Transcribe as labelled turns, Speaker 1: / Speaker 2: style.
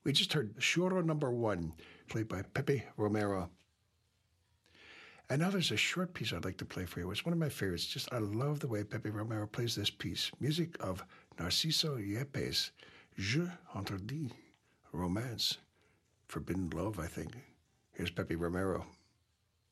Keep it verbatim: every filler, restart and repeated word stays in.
Speaker 1: We just heard Choro Number One, played by Pepe Romero. And now there's a short piece I'd like to play for you. It's one of my favorites. Just I love the way Pepe Romero plays this piece. Music of Narciso Yepes, Je Interdit, Romance, Forbidden Love, I think. Here's Pepe Romero.